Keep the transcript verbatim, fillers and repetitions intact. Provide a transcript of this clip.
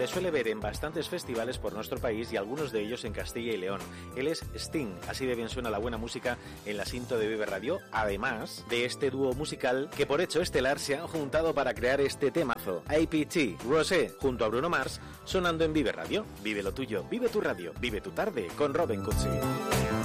le suele ver en bastantes festivales por nuestro país y algunos de ellos en Castilla y León. Él es Sting, así de bien suena la buena música en la Sinto de Vive Radio, además de este dúo musical que por hecho estelar se han juntado para crear este temazo. A P T, Rosé, junto a Bruno Mars, sonando en Vive Radio. Vive lo tuyo, vive tu radio, vive tu tarde con Robin Cutsi.